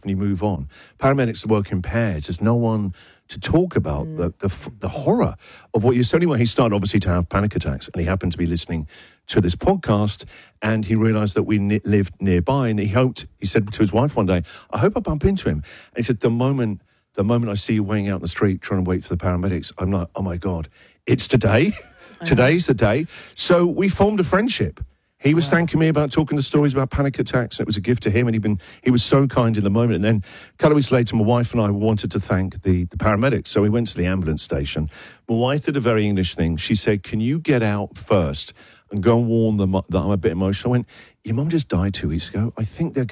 and you move on. Paramedics work in pairs. There's no one to talk about the horror of what you're saying. Anyway, he started obviously to have panic attacks, and he happened to be listening to this podcast, and he realised that we lived nearby, and he said to his wife one day, I hope I bump into him. And he said, the moment I see you weighing out in the street trying to wait for the paramedics, I'm like, oh my God, it's today. Today's the day. So we formed a friendship. He was thanking me about talking the stories about panic attacks. It was a gift to him, and he was so kind in the moment. And then a couple of weeks later, my wife and I wanted to thank the paramedics. So we went to the ambulance station. My wife did a very English thing. She said, can you get out first and go and warn them that I'm a bit emotional? I went, your mum just died 2 weeks ago. I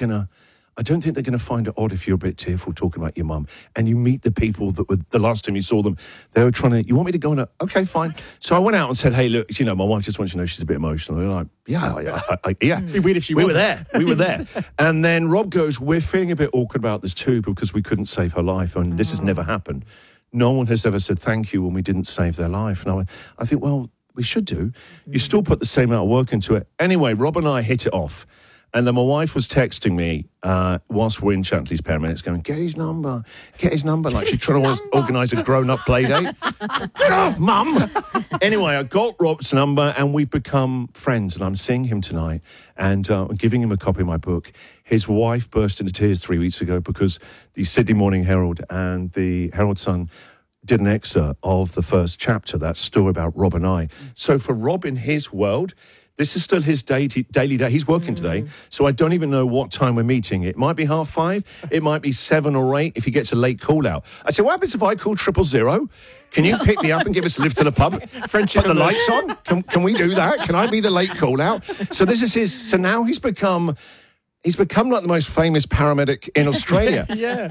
don't think they're going to find it odd if you're a bit tearful talking about your mum. And you meet the people that were, the last time you saw them, they were trying to, you want me to go on okay, fine. So I went out and said, hey, look, my wife just wants you to know she's a bit emotional. They're like, yeah. It'd be weird if she wasn't. We were there. And then Rob goes, we're feeling a bit awkward about this too, because we couldn't save her life. And this has never happened. No one has ever said thank you when we didn't save their life. And I think, well, we should do. You still put the same amount of work into it. Anyway, Rob and I hit it off. And then my wife was texting me whilst we're in Chantley's paramedics going, get his number. Like she's trying to organise a grown-up play date. Get off, Mum! Anyway, I got Rob's number and we've become friends. And I'm seeing him tonight and giving him a copy of my book. His wife burst into tears 3 weeks ago because the Sydney Morning Herald and the Herald Sun did an excerpt of the first chapter, that story about Rob and I. So for Rob in his world, this is still his daily day. He's working today, so I don't even know what time we're meeting. It might be 5:30. It might be 7 or 8 if he gets a late call out. I said, what happens if I call 000? Can you pick me up and give us a lift to the pub? Friendship. Put the lights on? Can we do that? Can I be the late call out? So this is his. So now he's become like the most famous paramedic in Australia.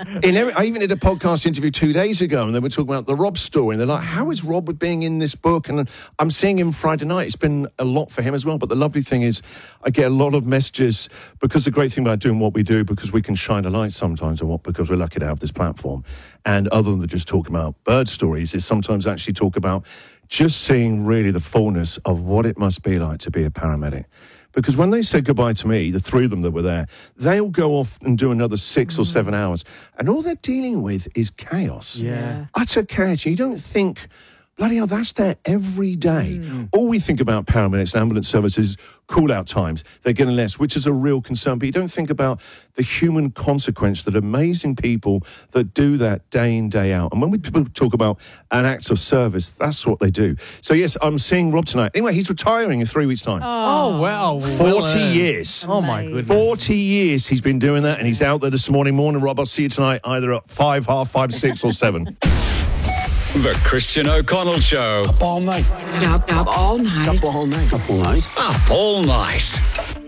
I even did a podcast interview 2 days ago, and they were talking about the Rob story. And they're like, how is Rob being in this book? And I'm seeing him Friday night. It's been a lot for him as well. But the lovely thing is I get a lot of messages, because the great thing about doing what we do, because we can shine a light sometimes on because we're lucky to have this platform. And other than just talking about bird stories, is sometimes actually talk about just seeing really the fullness of what it must be like to be a paramedic. Because when they said goodbye to me, the three of them that were there, they'll go off and do another 6 or 7 hours. And all they're dealing with is chaos. Yeah. Utter chaos. You don't think, bloody hell, that's there every day. All we think about paramedics and ambulance services, call-out times, they're getting less, which is a real concern. But you don't think about the human consequence that amazing people that do that day in, day out. And when we talk about an act of service, that's what they do. So, yes, I'm seeing Rob tonight. Anyway, he's retiring in 3 weeks' time. Oh, wow. 40 years. Oh, my goodness. 40 years he's been doing that, and he's out there this morning. Rob, I'll see you tonight either at 5, 5:30, 6 or 7. The Christian O'Connell Show. Up all night. Up all night. Up all night. Up all night.